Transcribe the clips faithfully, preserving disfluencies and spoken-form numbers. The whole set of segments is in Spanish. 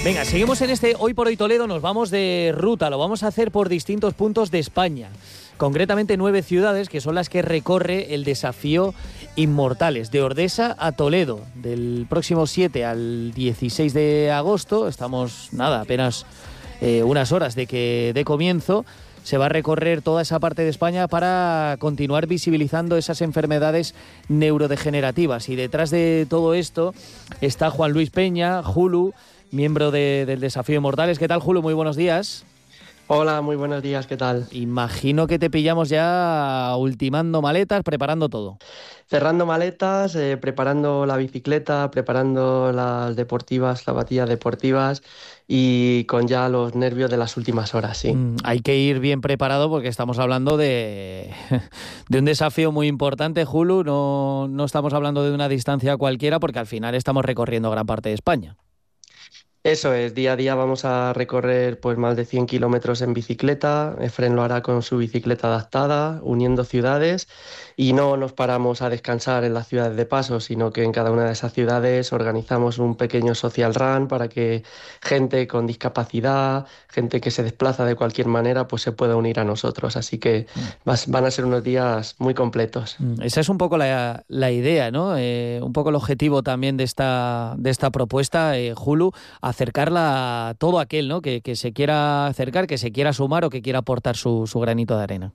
Venga, seguimos en este Hoy por Hoy Toledo, nos vamos de ruta, lo vamos a hacer por distintos puntos de España. Concretamente nueve ciudades que son las que recorre el desafío Inmortales, de Ordesa a Toledo, del próximo siete al dieciséis de agosto. Estamos, nada, apenas eh, unas horas de que dé comienzo. Se va a recorrer toda esa parte de España para continuar visibilizando esas enfermedades neurodegenerativas. Y detrás de todo esto está Juan Luis Peña, Julu, miembro de, del Desafío Inmortales. ¿Qué tal, Julu? Muy buenos días. Hola, muy buenos días, ¿qué tal? Imagino que te pillamos ya ultimando maletas, preparando todo. Cerrando maletas, eh, preparando la bicicleta, preparando las deportivas, zapatillas deportivas y con ya los nervios de las últimas horas, sí. Mm, hay que ir bien preparado porque estamos hablando de, de un desafío muy importante, Julu. No, no estamos hablando de una distancia cualquiera porque al final estamos recorriendo gran parte de España. Eso es, día a día vamos a recorrer pues más de cien kilómetros en bicicleta. Efren lo hará con su bicicleta adaptada, uniendo ciudades, y no nos paramos a descansar en las ciudades de paso, sino que en cada una de esas ciudades organizamos un pequeño social run para que gente con discapacidad, gente que se desplaza de cualquier manera, pues se pueda unir a nosotros. Así que vas, van a ser unos días muy completos. Esa es un poco la, la idea, ¿no? Eh, un poco el objetivo también de esta, de esta propuesta, eh, Julu, acercarla a todo aquel, ¿no? que, que se quiera acercar, que se quiera sumar o que quiera aportar su, su granito de arena.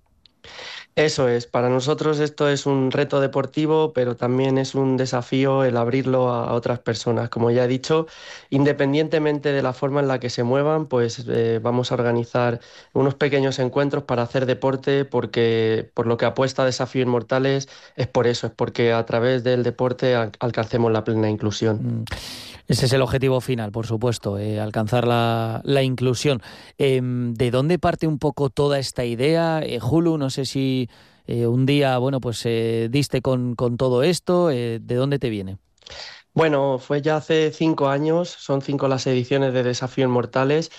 Eso es, para nosotros esto es un reto deportivo, pero también es un desafío el abrirlo a otras personas. Como ya he dicho, independientemente de la forma en la que se muevan, pues eh, vamos a organizar unos pequeños encuentros para hacer deporte, porque por lo que apuesta Desafío Inmortales es por eso, es porque a través del deporte al- alcancemos la plena inclusión. Mm. Ese es el objetivo final, por supuesto, eh, alcanzar la, la inclusión. Eh, ¿De dónde parte un poco toda esta idea? Eh, Julu, no sé si eh, un día, bueno, pues eh, diste con, con todo esto. Eh, ¿de dónde te viene? Bueno, fue ya hace cinco años, son cinco las ediciones de Desafío Inmortales,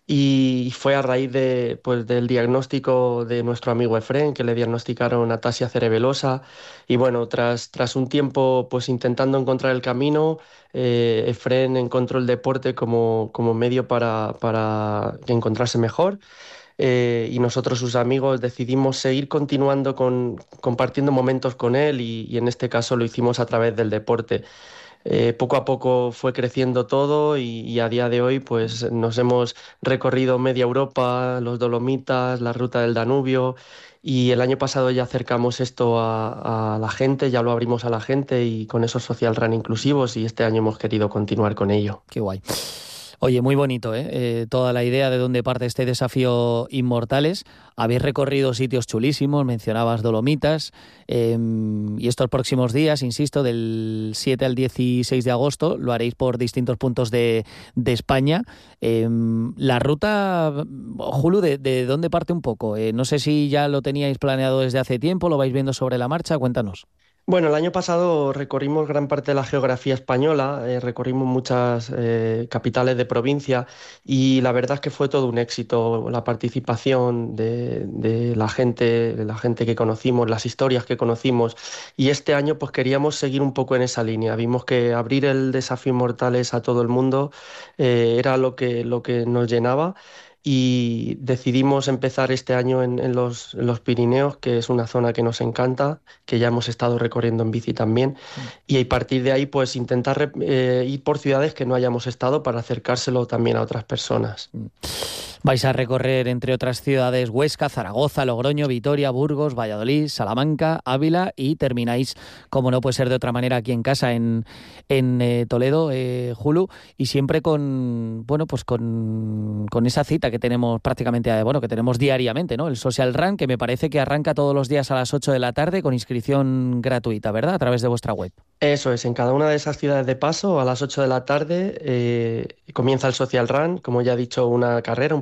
y fue a raíz de, pues, del diagnóstico de nuestro amigo Efren, que le diagnosticaron ataxia cerebelosa. Y bueno, tras, tras un tiempo pues intentando encontrar el camino, eh, Efren encontró el deporte como, como medio para, para encontrarse mejor. Eh, y nosotros, sus amigos, decidimos seguir continuando con, compartiendo momentos con él, y, y en este caso lo hicimos a través del deporte. Eh, poco a poco fue creciendo todo, y, y a día de hoy pues nos hemos recorrido media Europa, los Dolomitas, la ruta del Danubio, y el año pasado ya acercamos esto a, a la gente, ya lo abrimos a la gente y con esos social run inclusivos, y este año hemos querido continuar con ello. Qué guay. Oye, muy bonito, ¿eh? Eh, toda la idea de dónde parte este desafío Inmortales. Habéis recorrido sitios chulísimos, mencionabas Dolomitas, eh, y estos próximos días, insisto, del siete al dieciséis de agosto, lo haréis por distintos puntos de, de España. Eh, la ruta, Julu, ¿de, de dónde parte un poco? Eh, no sé si ya lo teníais planeado desde hace tiempo, lo vais viendo sobre la marcha, cuéntanos. Bueno, el año pasado recorrimos gran parte de la geografía española, eh, recorrimos muchas eh, capitales de provincia, y la verdad es que fue todo un éxito la participación de, de la gente, de la gente que conocimos, las historias que conocimos, y este año pues queríamos seguir un poco en esa línea. Vimos que abrir el Desafío Inmortales a todo el mundo eh, era lo que, lo que nos llenaba. Y decidimos empezar este año en, en los, en los Pirineos, que es una zona que nos encanta, que ya hemos estado recorriendo en bici también, y a partir de ahí pues intentar eh, ir por ciudades que no hayamos estado para acercárselo también a otras personas. Vais a recorrer, entre otras ciudades, Huesca, Zaragoza, Logroño, Vitoria, Burgos, Valladolid, Salamanca, Ávila, y termináis, como no puede ser de otra manera, aquí en casa, en, en eh, Toledo, eh, Julu, y siempre con, bueno, pues con, con esa cita que tenemos prácticamente, bueno, que tenemos diariamente, ¿no? El Social Run, que me parece que arranca todos los días a las ocho de la tarde con inscripción gratuita, ¿verdad? A través de vuestra web. Eso es, en cada una de esas ciudades de paso, a las ocho de la tarde, eh, comienza el Social Run, como ya he dicho, una carrera, un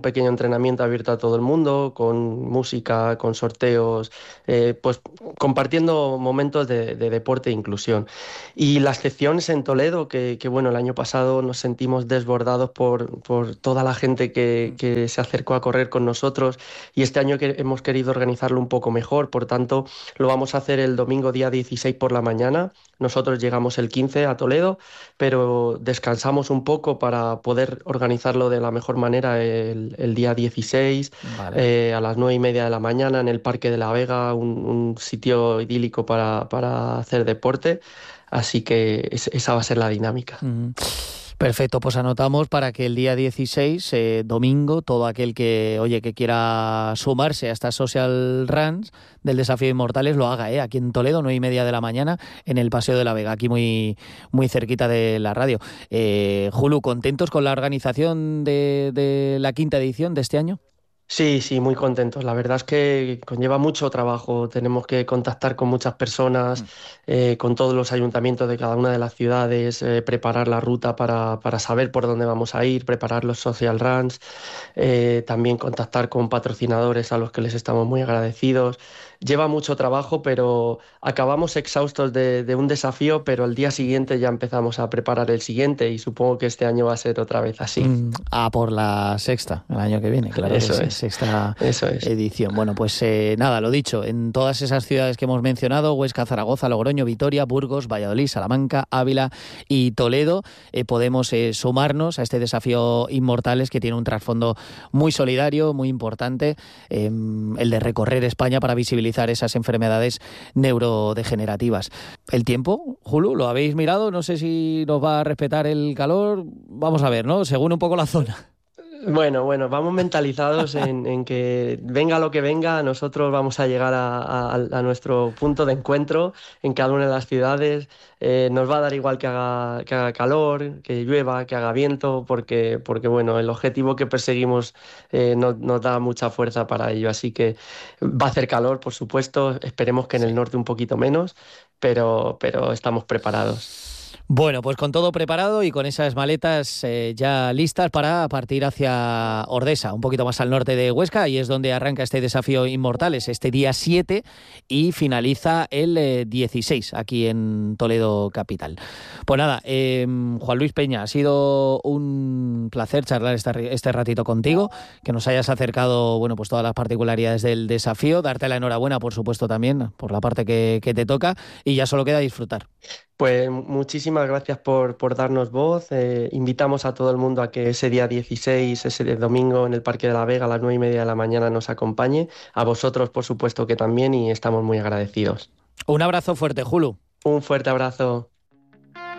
pequeño entrenamiento abierto a todo el mundo, con música, con sorteos, eh, pues compartiendo momentos de, de deporte e inclusión. Y las secciones en Toledo, que, que bueno, el año pasado nos sentimos desbordados por, por toda la gente que, que se acercó a correr con nosotros, y este año que hemos querido organizarlo un poco mejor, por tanto lo vamos a hacer el domingo día dieciséis por la mañana. Nosotros llegamos el quince a Toledo, pero descansamos un poco para poder organizarlo de la mejor manera el, el día dieciséis, Vale. eh, a las nueve y media de la mañana en el Parque de la Vega, un, un sitio idílico para, para hacer deporte. Así que es- esa va a ser la dinámica. Ujú. Perfecto, pues anotamos para que el día dieciséis, eh, domingo, todo aquel que, oye, que quiera sumarse a estas social runs del Desafío Inmortales lo haga, ¿eh? Aquí en Toledo, nueve y media de la mañana, en el Paseo de la Vega, aquí muy, muy cerquita de la radio. Eh, Julu, ¿contentos con la organización de, de la quinta edición de este año? Sí, sí, muy contentos. La verdad es que conlleva mucho trabajo. Tenemos que contactar con muchas personas, eh, con todos los ayuntamientos de cada una de las ciudades, eh, preparar la ruta para, para saber por dónde vamos a ir, preparar los social runs, eh, también contactar con patrocinadores a los que les estamos muy agradecidos. Lleva mucho trabajo, pero acabamos exhaustos de, de un desafío, pero al día siguiente ya empezamos a preparar el siguiente y supongo que este año va a ser otra vez así. Mm, a por la sexta, el año que viene, claro que Eso sí, es, sexta eso es. edición. Bueno, pues eh, nada, lo dicho, en todas esas ciudades que hemos mencionado, Huesca, Zaragoza, Logroño, Vitoria, Burgos, Valladolid, Salamanca, Ávila y Toledo, eh, podemos eh, sumarnos a este desafío Inmortales que tiene un trasfondo muy solidario, muy importante, eh, el de recorrer España para visibilizar esas enfermedades neurodegenerativas. El tiempo, Julu, ¿lo habéis mirado? No sé si nos va a respetar el calor. Vamos a ver, ¿no? Según un poco la zona. Bueno, bueno, vamos mentalizados en, en que venga lo que venga, nosotros vamos a llegar a, a- a nuestro punto de encuentro en cada una de las ciudades. Eh, nos va a dar igual que haga, que haga calor, que llueva, que haga viento, porque, porque bueno, el objetivo que perseguimos eh, no- nos da mucha fuerza para ello. Así que va a hacer calor, por supuesto, esperemos que en el Sí. norte un poquito menos, pero, pero estamos preparados. Bueno, pues con todo preparado y con esas maletas eh, ya listas para partir hacia Ordesa, un poquito más al norte de Huesca, y es donde arranca este desafío Inmortales, este día siete, y finaliza el eh, dieciséis, aquí en Toledo capital. Pues nada, eh, Juan Luis Peña, ha sido un placer charlar este, este ratito contigo, que nos hayas acercado, bueno, pues todas las particularidades del desafío, darte la enhorabuena, por supuesto, también por la parte que, que te toca, y ya solo queda disfrutar. Pues muchísimas gracias por, por darnos voz. Eh, invitamos a todo el mundo a que ese día dieciséis, ese domingo en el Parque de la Vega a las nueve y media de la mañana nos acompañe. A vosotros, por supuesto que también, y estamos muy agradecidos. Un abrazo fuerte, Julu. Un fuerte abrazo.